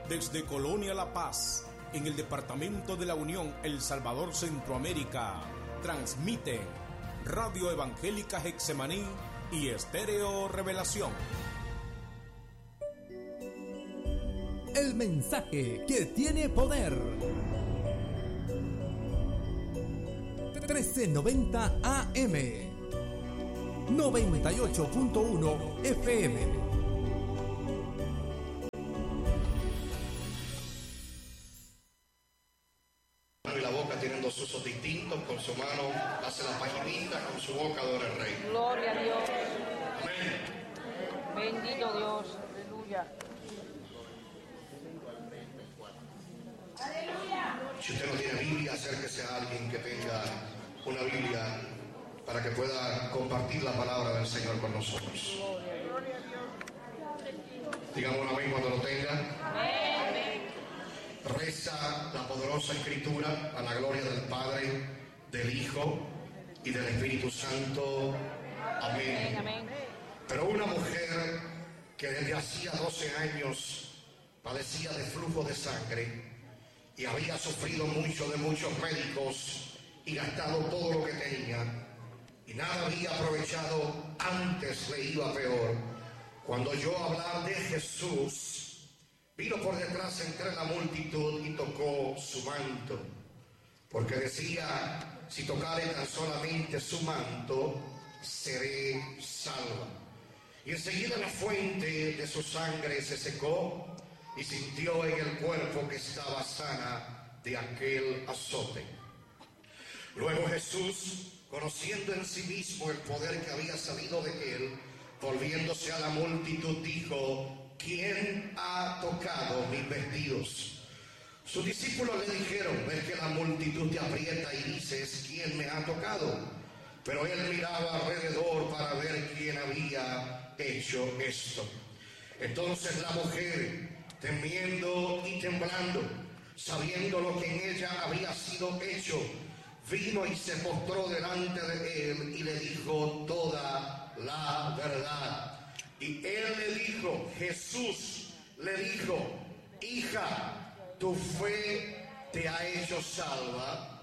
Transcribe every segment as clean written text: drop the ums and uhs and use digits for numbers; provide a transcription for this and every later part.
Desde Colonia La Paz, en el departamento de la Unión, El Salvador, Centroamérica, transmiten Radio Evangélica Getsemaní y Estéreo Revelación. El mensaje que tiene poder. 1390 AM, 98.1 FM. Y la boca tienen dos usos distintos. Con su mano hace la paginita, con su boca adora al Rey. Gloria a Dios. Amén. Bendito Dios. Aleluya. Si usted no tiene Biblia, acérquese a alguien que tenga una Biblia para que pueda compartir la palabra del Señor con nosotros. Digamos un amén cuando lo tenga. Amén. Reza la poderosa Escritura a la gloria del Padre, del Hijo y del Espíritu Santo. Amén. Amén. Pero una mujer que desde hacía 12 años padecía de flujo de sangre y había sufrido mucho de muchos médicos y gastado todo lo que tenía y nada había aprovechado, antes le iba peor. Cuando oyó hablar de Jesús, vino por detrás entre la multitud y tocó su manto, porque decía: si tocare tan solamente su manto, seré salva. Y enseguida la fuente de su sangre se secó y sintió en el cuerpo que estaba sana de aquel azote. Luego Jesús, conociendo en sí mismo el poder que había salido de él, volviéndose a la multitud, dijo: ¿quién ha tocado mis vestidos? Sus discípulos le dijeron: ves que la multitud te aprieta y dices: ¿quién me ha tocado? Pero él miraba alrededor para ver quién había hecho esto. Entonces la mujer, temiendo y temblando, sabiendo lo que en ella había sido hecho, vino y se postró delante de él y le dijo toda la verdad. Y él le dijo, Jesús le dijo: hija, tu fe te ha hecho salva,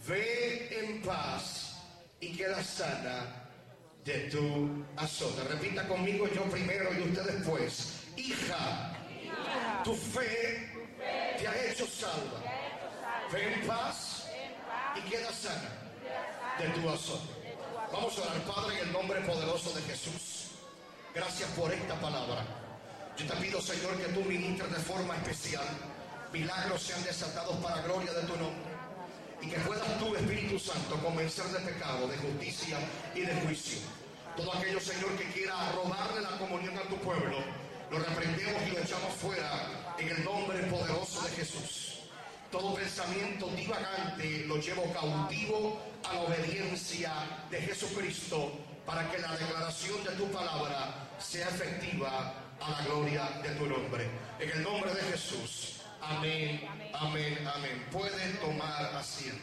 ve en paz y queda sana de tu azote. Repita conmigo, yo primero y usted después. Hija, tu fe te ha hecho salva, ve en paz y queda sana de tu azote. Vamos a orar. Padre, en el nombre poderoso de Jesús, gracias por esta palabra. Yo te pido, Señor, que tú ministres de forma especial. Milagros sean desatados para gloria de tu nombre. Y que puedas tú, Espíritu Santo, convencer de pecado, de justicia y de juicio. Todo aquello, Señor, que quiera robarle la comunión a tu pueblo, lo reprendemos y lo echamos fuera en el nombre poderoso de Jesús. Todo pensamiento divagante lo llevo cautivo a la obediencia de Jesucristo, para que la declaración de tu palabra sea efectiva a la gloria de tu nombre. En el nombre de Jesús. Amén, amén, amén. Pueden tomar asiento.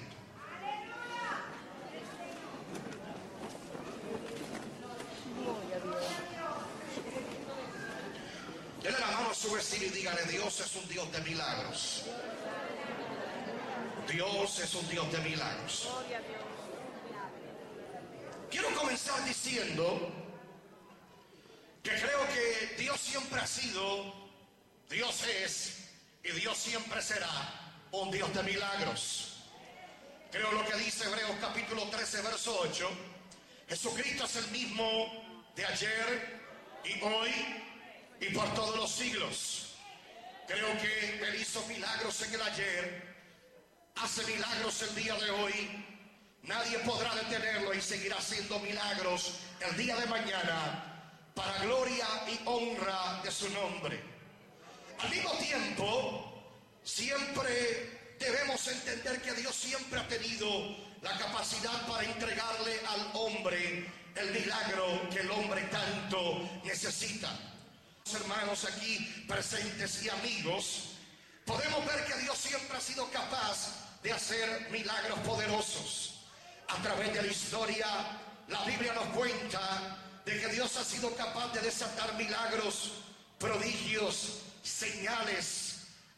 Denle la mano a su vecino y dígale: Dios es un Dios de milagros. Dios es un Dios de milagros. Quiero comenzar diciendo que creo que Dios siempre ha sido, Dios es y Dios siempre será un Dios de milagros. Creo lo que dice Hebreos capítulo 13, verso 8. Jesucristo es el mismo de ayer y hoy y por todos los siglos. Creo que Él hizo milagros en el ayer, hace milagros el día de hoy. Nadie podrá detenerlo y seguirá haciendo milagros el día de mañana para gloria y honra de su nombre. Al mismo tiempo, siempre debemos entender que Dios siempre ha tenido la capacidad para entregarle al hombre el milagro que el hombre tanto necesita. Hermanos aquí presentes y amigos, podemos ver que Dios siempre ha sido capaz de hacer milagros poderosos. A través de la historia, la Biblia nos cuenta de que Dios ha sido capaz de desatar milagros, prodigios, señales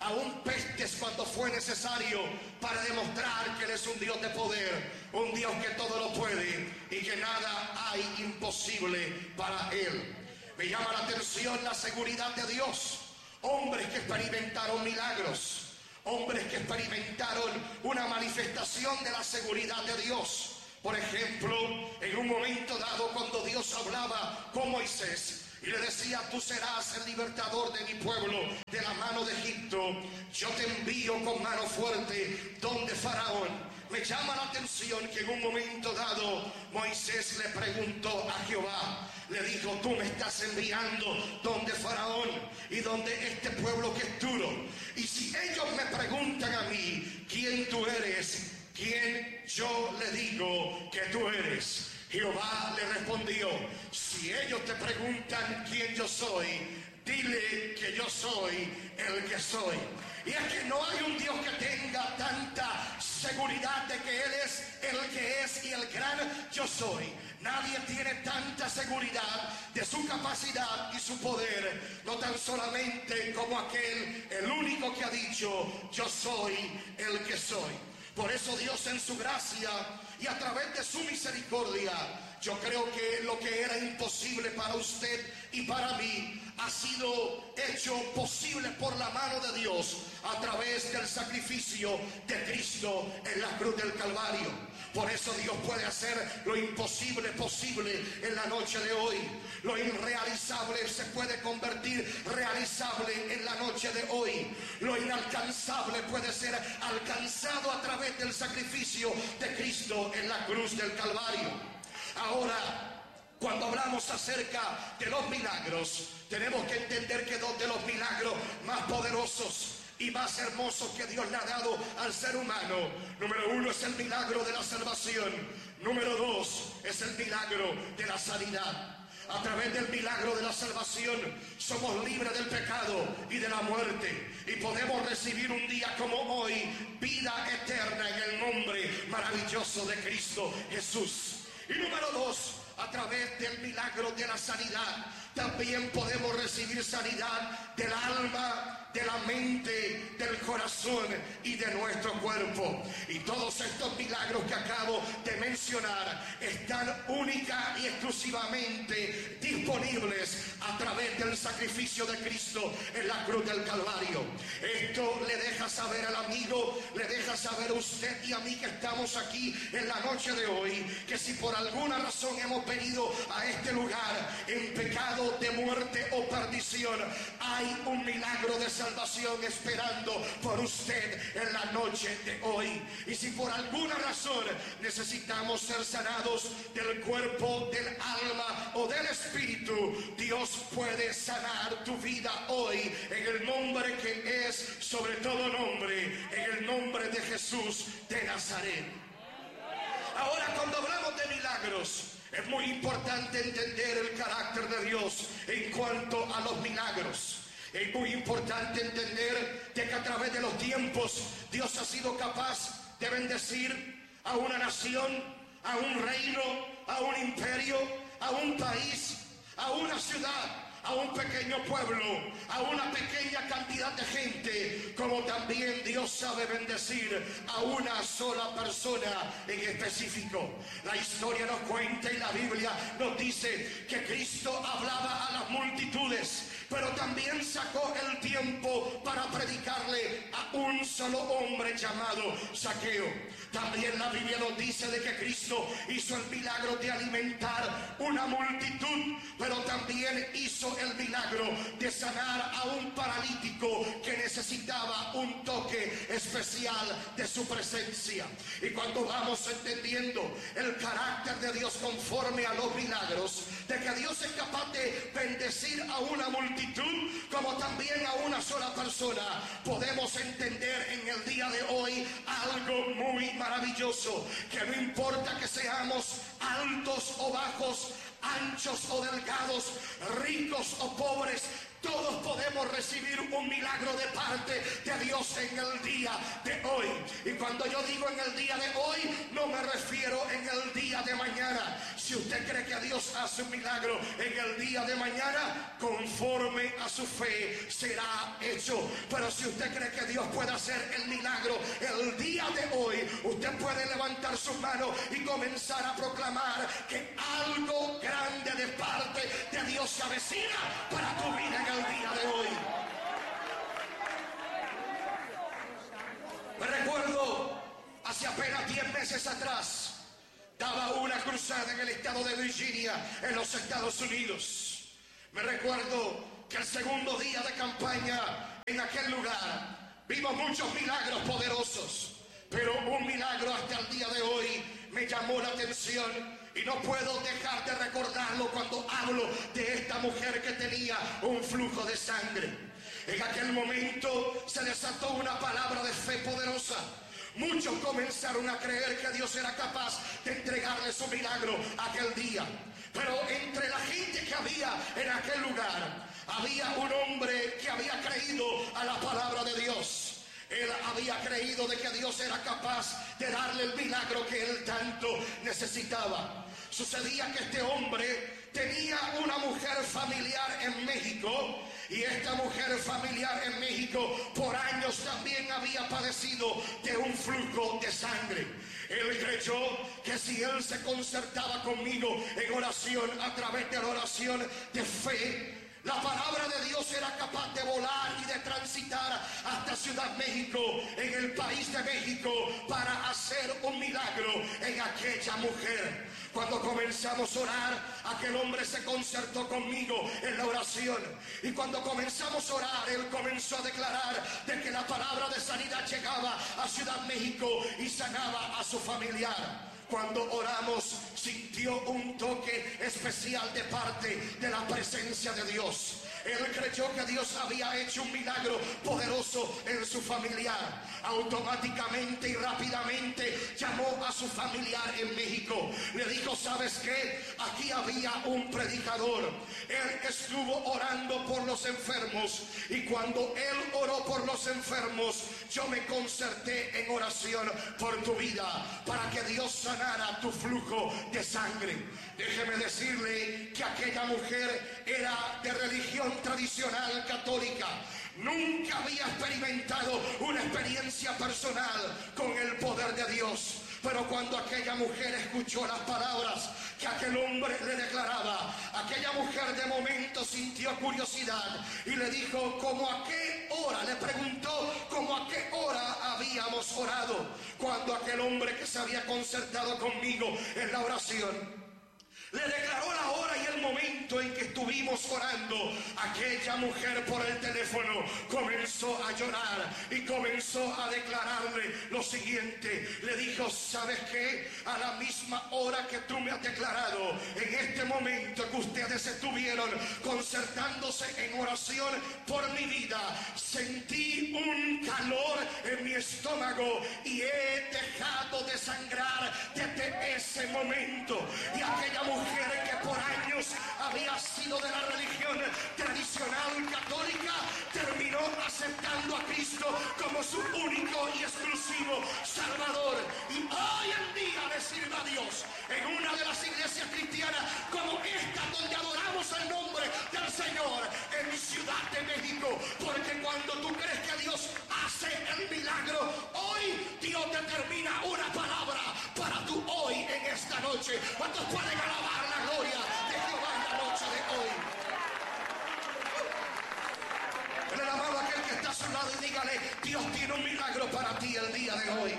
aún pestes cuando fue necesario para demostrar que Él es un Dios de poder, un Dios que todo lo puede y que nada hay imposible para Él. Me llama la atención la seguridad de Dios. Hombres que experimentaron milagros, hombres que experimentaron una manifestación de la seguridad de Dios. Por ejemplo, en un momento dado cuando Dios hablaba con Moisés y le decía: tú serás el libertador de mi pueblo de la mano de Egipto, yo te envío con mano fuerte donde Faraón. Me llama la atención que en un momento dado Moisés le preguntó a Jehová, le dijo: tú me estás enviando donde Faraón y donde este pueblo que es duro. Y si ellos me preguntan a mí quién tú eres, ¿quién yo le digo que tú eres? Jehová le respondió: si ellos te preguntan quién yo soy, dile que yo soy el que soy. Y es que no hay un Dios que tenga tanta seguridad de que Él es el que es y el gran yo soy. Nadie tiene tanta seguridad de su capacidad y su poder, no tan solamente como aquel, el único que ha dicho: yo soy el que soy. Por eso Dios, en su gracia y a través de su misericordia, yo creo que lo que era imposible para usted y para mí ha sido hecho posible por la mano de Dios a través del sacrificio de Cristo en la cruz del Calvario. Por eso Dios puede hacer lo imposible posible en la noche de hoy. Lo irrealizable se puede convertir realizable en la noche de hoy. Lo inalcanzable puede ser alcanzado a través del sacrificio de Cristo en la cruz del Calvario. Ahora, cuando hablamos acerca de los milagros, tenemos que entender que dos de los milagros más poderosos y más hermosos que Dios le ha dado al ser humano, número uno es el milagro de la salvación, número dos es el milagro de la sanidad. A través del milagro de la salvación somos libres del pecado y de la muerte y podemos recibir un día como hoy vida eterna en el nombre maravilloso de Cristo Jesús. Y número dos, a través del milagro de la sanidad también podemos recibir sanidad del alma, de la mente, del corazón y de nuestro cuerpo. Y todos estos milagros que acabo de mencionar están única y exclusivamente disponibles a través del sacrificio de Cristo en la cruz del Calvario. Esto le deja saber al amigo, le deja saber a usted y a mí que estamos aquí en la noche de hoy, que si por alguna razón hemos venido a este lugar en pecado de muerte o perdición, hay un milagro de salvación esperando por usted en la noche de hoy. Y si por alguna razón necesitamos ser sanados del cuerpo, del alma o del espíritu, Dios puede sanar tu vida hoy en el nombre que es sobre todo nombre, en el nombre de Jesús de Nazaret. Ahora, cuando hablamos de milagros, es muy importante entender el carácter de Dios en cuanto a los milagros. Es muy importante entender de que a través de los tiempos Dios ha sido capaz de bendecir a una nación, a un reino, a un imperio, a un país, a una ciudad, a un pequeño pueblo, a una pequeña cantidad de gente, como también Dios sabe bendecir a una sola persona en específico. La historia nos cuenta y la Biblia nos dice que Cristo hablaba a las multitudes, pero también sacó el tiempo para predicarle a un solo hombre llamado Zaqueo. También la Biblia nos dice de que Cristo hizo el milagro de alimentar una multitud, pero también hizo el milagro de sanar a un paralítico que necesitaba un toque especial de su presencia. Y cuando vamos entendiendo el carácter de Dios conforme a los milagros, de que Dios es capaz de bendecir a una multitud como también a una sola persona, podemos entender en el día de hoy algo muy maravilloso, que no importa que seamos altos o bajos, anchos o delgados, ricos o pobres, Todos podemos recibir un milagro de parte de Dios en el día de hoy. Y cuando yo digo en el día de hoy, no me refiero en el día de mañana. Si usted cree que Dios hace un milagro en el día de mañana, conforme a su fe será hecho. Pero si usted cree que Dios puede hacer el milagro el día de hoy, usted puede levantar sus manos y comenzar a proclamar que algo grande de parte de Dios se avecina para tu vida en el día de hoy. Me recuerdo hace apenas 10 meses atrás, daba una cruzada en el estado de Virginia, en los Estados Unidos. Me recuerdo que el segundo día de campaña en aquel lugar vimos muchos milagros poderosos, pero un milagro hasta el día de hoy me llamó la atención y no puedo dejar de recordarlo cuando hablo de esta mujer que tenía un flujo de sangre. En aquel momento se desató una palabra de fe poderosa. Muchos comenzaron a creer que Dios era capaz de entregarle su milagro aquel día. Pero entre la gente que había en aquel lugar, había un hombre que había creído a la palabra de Dios. Él había creído de que Dios era capaz de darle el milagro que él tanto necesitaba. Sucedía que este hombre tenía una mujer familiar en México, y esta mujer familiar en México por años también había padecido de un flujo de sangre. Él creyó que si él se concertaba conmigo en oración, a través de la oración de fe, la palabra de Dios era capaz de volar y de transitar hasta Ciudad México, en el país de México, para hacer un milagro en aquella mujer. Cuando comenzamos a orar, aquel hombre se concertó conmigo en la oración. Y cuando comenzamos a orar, él comenzó a declarar de que la palabra de sanidad llegaba a Ciudad México y sanaba a su familiar. Cuando oramos, sintió un toque especial de parte de la presencia de Dios. Él creyó que Dios había hecho un milagro poderoso en su familiar. Automáticamente y rápidamente llamó a su familiar en México. Le dijo: ¿sabes qué? Aquí había un predicador. Él estuvo orando por los enfermos, y cuando él oró por los enfermos, yo me concerté en oración por tu vida, para que Dios sanara tu flujo de sangre. Déjeme decirle que aquella mujer era de religión tradicional católica. Nunca había experimentado una experiencia personal con el poder de Dios. Pero cuando aquella mujer escuchó las palabras que aquel hombre le declaraba, aquella mujer de momento sintió curiosidad y le dijo: ¿cómo a qué hora? Le preguntó: ¿cómo a qué hora habíamos orado? Cuando aquel hombre que se había concertado conmigo en la oración le declaró la hora y el momento en que estuvimos orando, aquella mujer por el teléfono comenzó a llorar y comenzó a declararle lo siguiente. Le dijo: ¿sabes qué? A la misma hora que tú me has declarado, en este momento que ustedes estuvieron concertándose en oración por mi vida, sentí un calor en mi estómago y he dejado de sangrar desde ese momento. Y aquella mujer que por años había sido de la religión tradicional católica, terminó aceptando a Cristo como su único y exclusivo Salvador. Y hoy en día le sirve a Dios en una de las iglesias cristianas como esta, donde adoramos el nombre del Señor, en Ciudad de México. Porque cuando tú crees que Dios hace el milagro, hoy Dios determina una palabra para tu hoy en esta noche. ¿Cuántos pueden alabar la gloria de Jehová en la noche de hoy? Le alababa a aquel que está a su lado y dígale: Dios tiene un milagro para ti el día de hoy.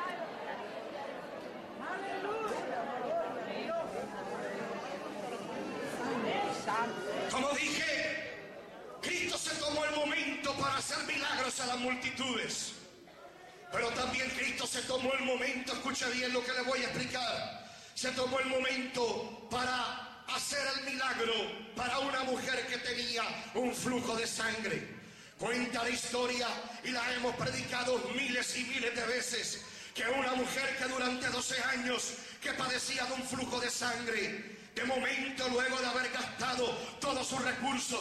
Como dije, Cristo se tomó el momento para hacer milagros a las multitudes. Pero también Cristo se tomó el momento, escuche bien lo que le voy a explicar, se tomó el momento para hacer el milagro para una mujer que tenía un flujo de sangre. Cuenta la historia, y la hemos predicado miles y miles de veces, que una mujer que durante 12 años que padecía de un flujo de sangre, de momento, luego de haber gastado todos sus recursos,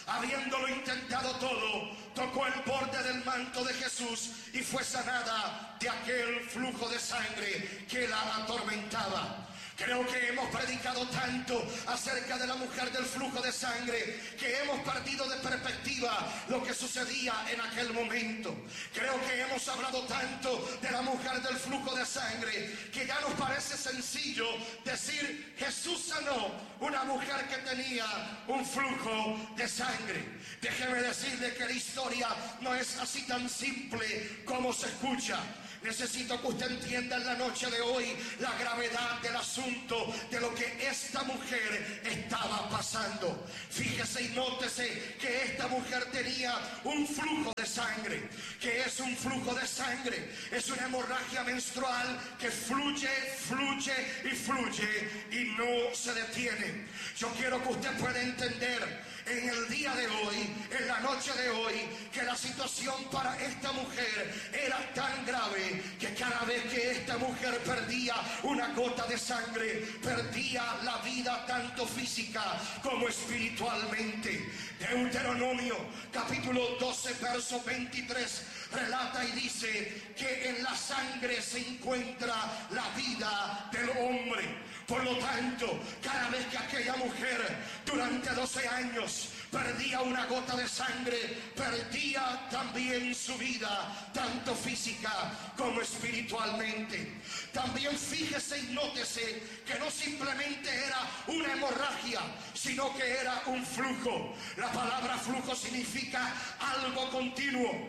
habiéndolo intentado todo, tocó el borde del manto de Jesús y fue sanada de aquel flujo de sangre que la atormentaba. Creo que hemos predicado tanto acerca de la mujer del flujo de sangre que hemos perdido de perspectiva lo que sucedía en aquel momento. Creo que hemos hablado tanto de la mujer del flujo de sangre que ya nos parece sencillo decir: Jesús sanó una mujer que tenía un flujo de sangre. Déjeme decirle que la historia no es así tan simple como se escucha. Necesito que usted entienda en la noche de hoy la gravedad del asunto, de lo que esta mujer estaba pasando. Fíjese y nótese que esta mujer tenía un flujo de sangre. ¿Qué es un flujo de sangre? Es una hemorragia menstrual que fluye, fluye y fluye y no se detiene. Yo quiero que usted pueda entender en el día de hoy, en la noche de hoy, que la situación para esta mujer era tan grave que cada vez que esta mujer perdía una gota de sangre, perdía la vida tanto física como espiritualmente. Deuteronomio capítulo 12 verso 23 relata y dice que en la sangre se encuentra la vida del hombre. Por lo tanto, cada vez que aquella mujer durante 12 años perdía una gota de sangre, perdía también su vida, tanto física como espiritualmente. También fíjese y nótese que no simplemente era una hemorragia, sino que era un flujo. La palabra flujo significa algo continuo,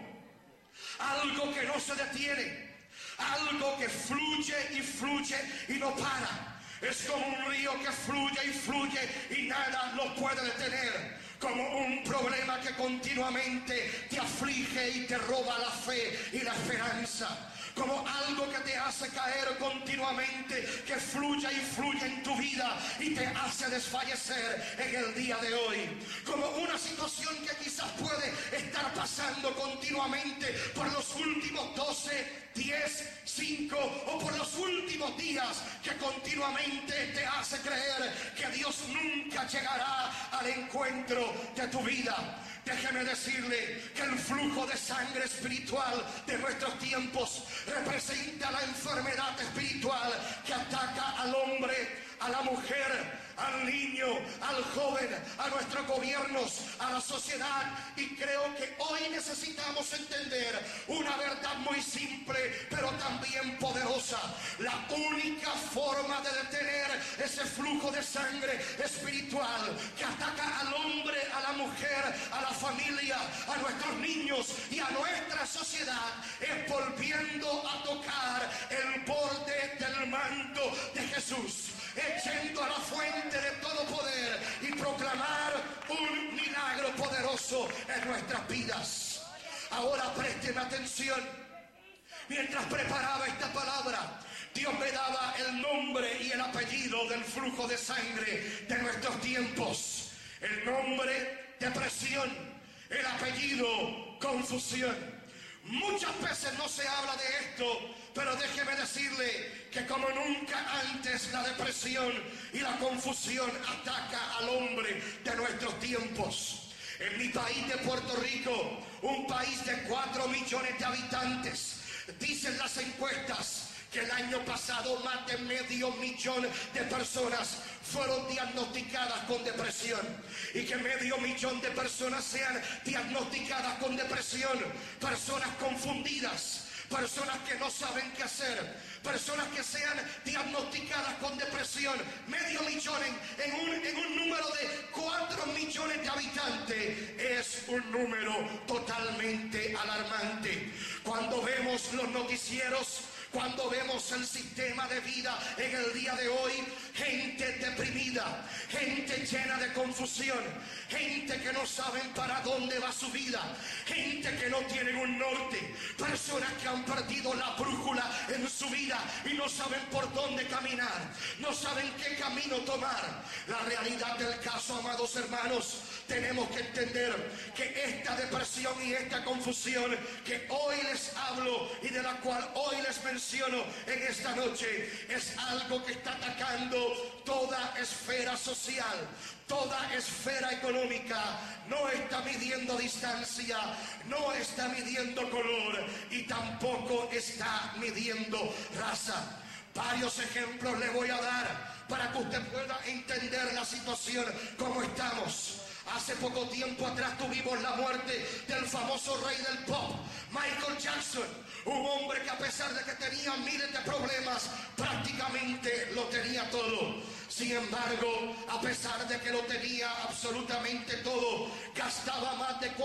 algo que no se detiene, algo que fluye y fluye y no para. Es como un río que fluye y fluye y nada lo puede detener. Como un problema que continuamente te aflige y te roba la fe y la esperanza. Como algo que te hace caer continuamente, que fluye y fluye en tu vida y te hace desfallecer en el día de hoy. Como una situación que quizás puede estar pasando continuamente por los últimos 12, 10, 5 o por los últimos días, que continuamente te hace creer que Dios nunca llegará al encuentro de tu vida. Déjeme decirle que el flujo de sangre espiritual de nuestros tiempos representa la enfermedad espiritual que ataca al hombre, a la mujer, al niño, al joven, a nuestros gobiernos, a la sociedad. Y creo que hoy necesitamos entender una verdad muy simple, pero también poderosa. La única forma de detener ese flujo de sangre espiritual que ataca al hombre, a la mujer, a la familia, a nuestros niños y a nuestra sociedad es volviendo a tocar el borde del manto de Jesús, yendo a la fuente de todo poder y proclamar un milagro poderoso en nuestras vidas. Ahora presten atención. Mientras preparaba esta palabra, Dios me daba el nombre y el apellido del flujo de sangre de nuestros tiempos. El nombre, depresión; el apellido, confusión. Muchas veces no se habla de esto, pero déjeme decirle que como nunca antes la depresión y la confusión ataca al hombre de nuestros tiempos. En mi país de Puerto Rico, un país de 4 millones de habitantes, dicen las encuestas que el año pasado más de 500,000 de personas fueron diagnosticadas con depresión, y que 500,000 de personas sean diagnosticadas con depresión, personas confundidas, personas que no saben qué hacer, personas que sean diagnosticadas con depresión, 500,000 en un número de 4 millones de habitantes, es un número totalmente alarmante. Cuando vemos los noticieros, cuando vemos el sistema de vida en el día de hoy, gente deprimida, gente llena de confusión, gente que no saben para dónde va su vida, gente que no tienen un norte, personas que han perdido la brújula en su vida y no saben por dónde caminar, no saben qué camino tomar. La realidad del caso, amados hermanos, tenemos que entender que esta depresión y esta confusión que hoy les hablo y de la cual hoy les menciono en esta noche, es algo que está atacando toda esfera social, toda esfera económica, económica, no está midiendo distancia, no está midiendo color y tampoco está midiendo raza. Varios ejemplos le voy a dar para que usted pueda entender la situación como estamos. Hace poco tiempo atrás tuvimos la muerte del famoso rey del pop, Michael Jackson. Un hombre que a pesar de que tenía miles de problemas, prácticamente lo tenía todo. Sin embargo, a pesar de que lo tenía absolutamente todo, gastaba más de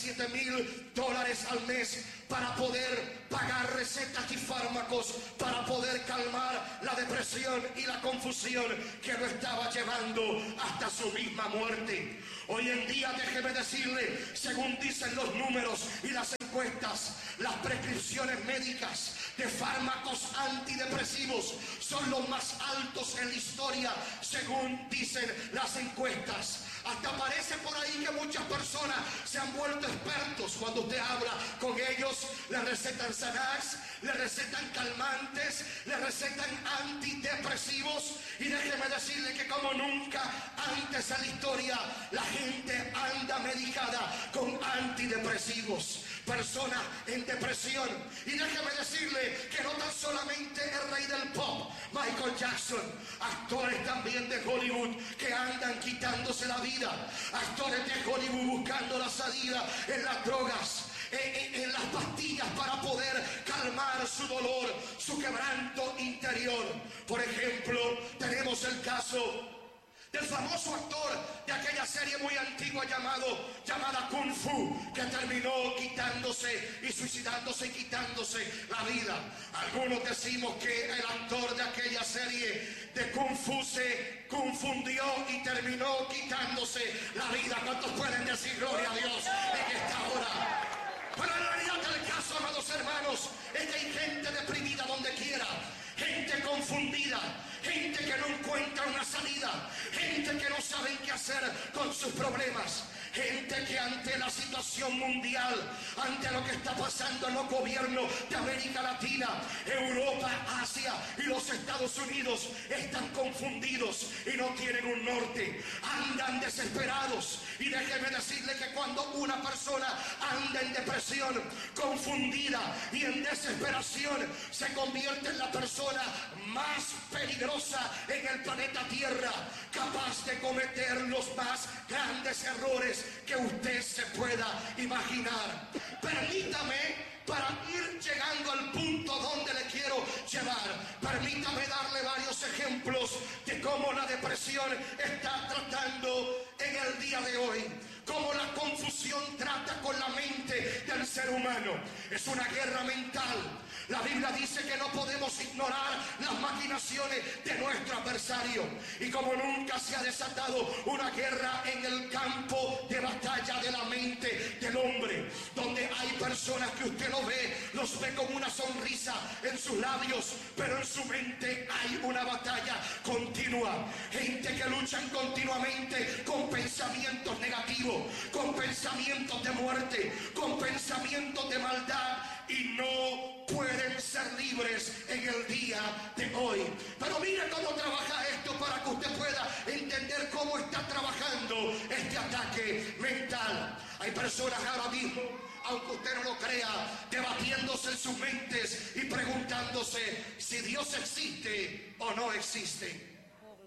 $47,000 al mes para poder pagar recetas y fármacos, para poder calmar la depresión y la confusión que lo estaba llevando hasta su misma muerte. Hoy en día, déjeme decirle, según dicen los números y las encuestas, las prescripciones médicas de fármacos antidepresivos son los más altos en la historia, según dicen las encuestas. Hasta parece por ahí que muchas personas se han vuelto expertos. Cuando usted habla con ellos, le recetan Xanax, le recetan calmantes, le recetan antidepresivos. Y déjeme decirle que como nunca antes en la historia, la gente anda medicada con antidepresivos. Personas en depresión. Y déjeme decirle que no tan solamente el rey del pop, Michael Jackson, actores también de Hollywood que andan quitándose la vida, actores de Hollywood buscando la salida en las drogas, en las pastillas para poder calmar su dolor, su quebranto interior. Por ejemplo, tenemos el caso del famoso actor de aquella serie muy antigua llamada Kung Fu, que terminó quitándose y suicidándose y quitándose la vida. Algunos decimos que el actor de aquella serie de Kung Fu se confundió y terminó quitándose la vida. ¿Cuántos pueden decir gloria a Dios en esta hora? Pero la realidad del caso, amados hermanos, es que hay gente deprimida donde quiera, gente confundida, gente que no encuentra una salida, gente que no sabe qué hacer con sus problemas, gente que ante la situación mundial, ante lo que está pasando en los gobiernos de América Latina, Europa, Asia y los Estados Unidos están confundidos y no tienen un norte, andan desesperados. Y déjeme decirle que cuando una persona anda en depresión, confundida y en desesperación, se convierte en la persona más peligrosa en el planeta Tierra, capaz de cometer los más grandes errores que usted se pueda imaginar. Permítame, para ir llegando al punto donde le quiero llevar, permítame darle varios ejemplos de cómo la depresión está tratando en el día de hoy, cómo la confusión trata con la mente del ser humano. Es una guerra mental. La Biblia dice que no podemos ignorar las maquinaciones de nuestro adversario. Y como nunca se ha desatado una guerra en el campo de batalla de la mente del hombre, donde hay personas que usted los ve con una sonrisa en sus labios, pero en su mente hay una batalla continua. Gente que luchan continuamente con pensamientos negativos, con pensamientos de muerte, con pensamientos de maldad, y no pueden ser libres en el día de hoy. Pero mire cómo trabaja esto para que usted pueda entender cómo está trabajando este ataque mental. Hay personas ahora mismo, aunque usted no lo crea, debatiéndose en sus mentes y preguntándose si Dios existe o no existe.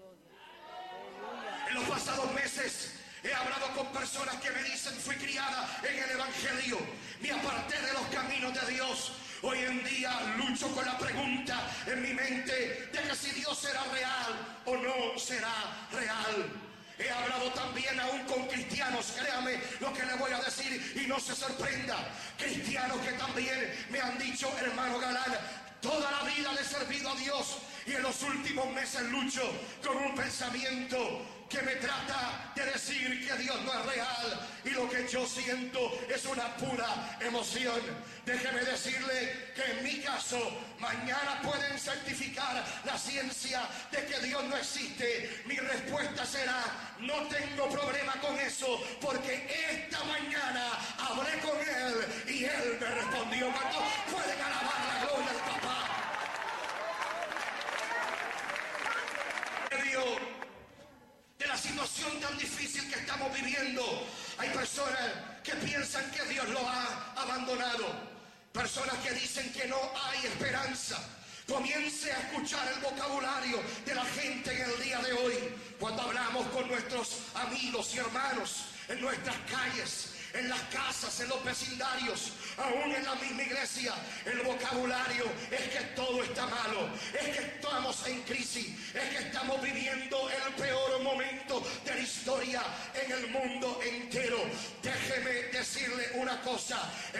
En los pasados meses he hablado con personas que me dicen: fui criada en el Evangelio, me aparté de los caminos de Dios. Hoy en día lucho con la pregunta en mi mente de que si Dios será real o no será real. He hablado también aún con cristianos, créame lo que le voy a decir y no se sorprenda. Cristianos que también me han dicho: hermano Galán, toda la vida le he servido a Dios y en los últimos meses lucho con un pensamiento que me trata de decir que Dios no es real y lo que yo siento es una pura emoción. Déjeme decirle que en mi caso, mañana pueden certificar la ciencia de que Dios no existe. Mi respuesta será: no tengo problema con eso, porque esta mañana hablé con Él y Él me respondió. ¿Cuántos pueden alabar la gloria del Papá? De la situación situación tan difícil que estamos viviendo, hay personas que piensan que Dios lo ha abandonado. Personas que dicen que no hay esperanza. Comience a escuchar el vocabulario de la gente en el día de hoy. Cuando hablamos con nuestros amigos y hermanos en nuestras calles, en las casas, en los vecindarios, aún en la misma iglesia, el vocabulario es que todo está malo, es que estamos en crisis, es que estamos viviendo el peor momento de la historia en el mundo entero. Déjeme decirle una cosa,